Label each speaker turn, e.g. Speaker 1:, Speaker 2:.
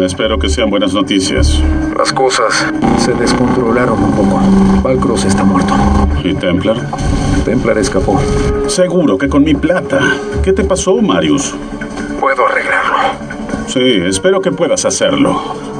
Speaker 1: Espero que sean buenas noticias.
Speaker 2: Las cosas se descontrolaron un poco. Valcross está muerto.
Speaker 1: ¿Y Templar?
Speaker 2: Templar escapó.
Speaker 1: Seguro que con mi plata. ¿Qué te pasó, Marius?
Speaker 2: Puedo arreglarlo.
Speaker 1: Sí, espero que puedas hacerlo.